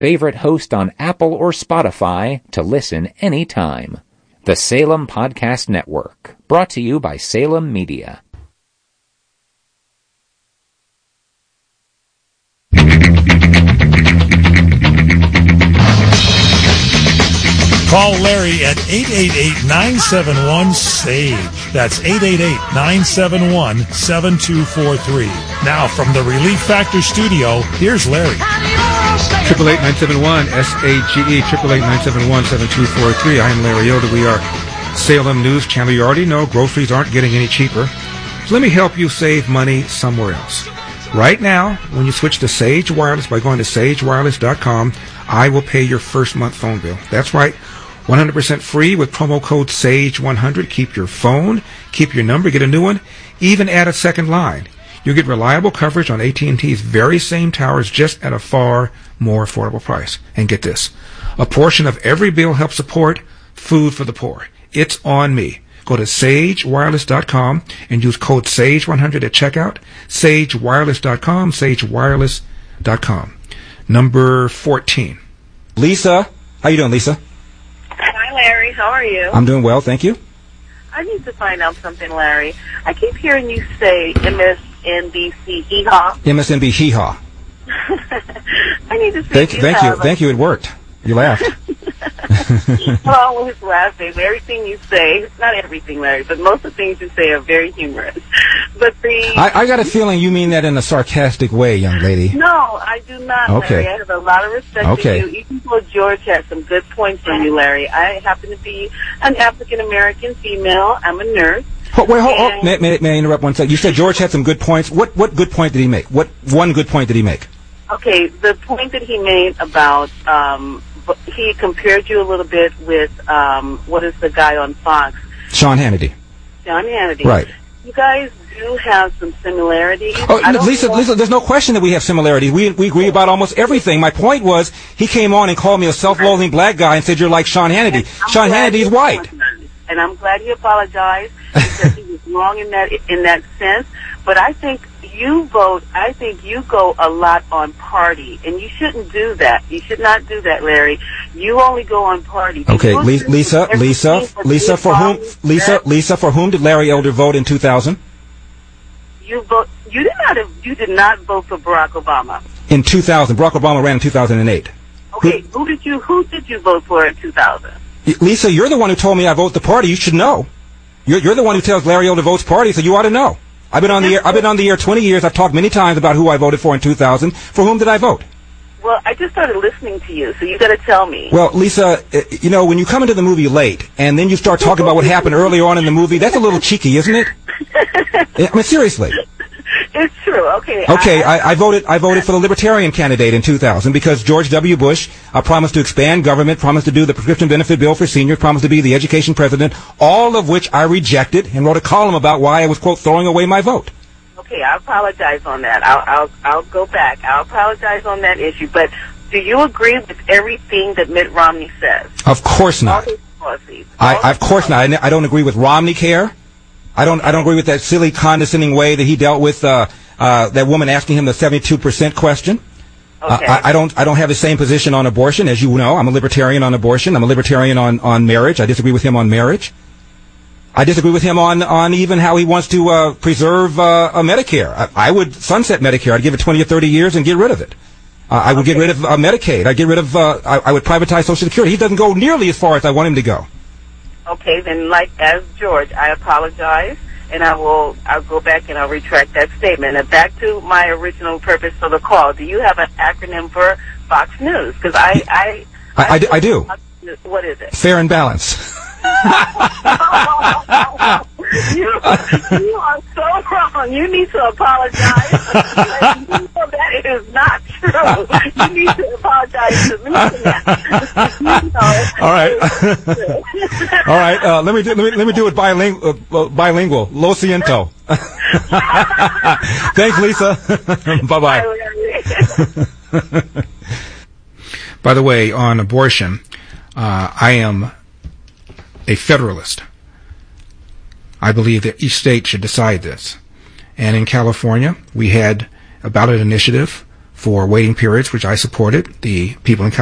Favorite host on Apple or Spotify to listen anytime. The Salem Podcast Network, brought to you by Salem Media. Call Larry at 888-971-SAGE. That's 888-971-7243. Now, from the Relief Factor studio, here's Larry. 888-971-SAGE, 888-971-7243. I am Larry Yoder. We are Salem News Channel. You already know groceries aren't getting any cheaper. So let me help you save money somewhere else. Right now, when you switch to Sage Wireless by going to sagewireless.com, I will pay your first month phone bill. That's right. 100% free with promo code SAGE100. Keep your phone, keep your number, get a new one, even add a second line. You'll get reliable coverage on AT&T's very same towers, just at a far more affordable price. And get this, a portion of every bill helps support food for the poor. It's on me. Go to sagewireless.com and use code SAGE100 at checkout. sagewireless.com, sagewireless.com. Number 14. Lisa. How you doing, Lisa? Hi, Larry. How are you? I'm doing well, thank you. I need to find out something, Larry. I keep hearing you say MSNBC hee-haw. MSNBC hee-haw. I need to see Thank you. It worked. You laughed. I'm always laughing. Everything you say, not everything, Larry, but most of the things you say are very humorous. But I got a feeling you mean that in a sarcastic way, young lady. No, I do not, Okay. Larry. I have a lot of respect for you. Even though George has some good points from you, Larry. I happen to be an African-American female. I'm a nurse. May I interrupt one second? You said George had some good points. What good point did he make? What one good point did he make? Okay, the point that he made about he compared you a little bit with what is the guy on Fox? Sean Hannity. Sean Hannity. Right. You guys do have some similarities. Lisa, there's no question that we have similarities. We agree about almost everything. My point was, he came on and called me a self-loathing black guy and said you're like Sean Hannity. Sean Hannity's white. And I'm glad he apologized because he was wrong in that sense. But I think you go a lot on party, and you shouldn't do that. You should not do that, Larry. You only go on party. Okay, Lisa, for whom did Larry Elder vote in 2000? You did not vote for Barack Obama. In 2000, Barack Obama ran in 2008. Okay, who did you vote for in 2000? Lisa, you're the one who told me I vote the party. You should know. You're the one who tells Larry Elder votes party, so you ought to know. I've been on the air 20 years. I've talked many times about who I voted for in 2000. For whom did I vote? Well, I just started listening to you, so you got to tell me. Well, Lisa, when you come into the movie late and then you start talking about what happened earlier on in the movie, that's a little cheeky, isn't it? I mean, seriously. It's true. Okay. Okay, I voted for the Libertarian candidate in 2000 because George W. Bush promised to expand government, promised to do the prescription benefit bill for seniors, promised to be the education president, all of which I rejected and wrote a column about why I was, quote, throwing away my vote. Okay, I apologize on that. I'll go back. I'll apologize on that issue. But do you agree with everything that Mitt Romney says? Of course not. Of course not. I don't agree with Romney Care. I don't agree with that silly, condescending way that he dealt with that woman asking him the 72% question. Okay. I don't have the same position on abortion, as you know. I'm a libertarian on abortion. I'm a libertarian on marriage. I disagree with him on marriage. I disagree with him on even how he wants to preserve Medicare. I would sunset Medicare. I'd give it 20 or 30 years and get rid of it. I would get rid of Medicaid. I'd get rid of. I would privatize Social Security. He doesn't go nearly as far as I want him to go. Okay, then, as George, I apologize, and I'll go back and I'll retract that statement. And back to my original purpose for the call. Do you have an acronym for Fox News? Because I do. What is it? Fair and Balanced. You are so wrong. You need to apologize. You know that is not true. You need to apologize to me for that. All right. All right. Let me do it bilingual. Lo siento. Thanks, Lisa. Bye-bye. By the way, on abortion, I am a federalist. I believe that each state should decide this. And in California, we had a ballot initiative for waiting periods, which I supported. The people in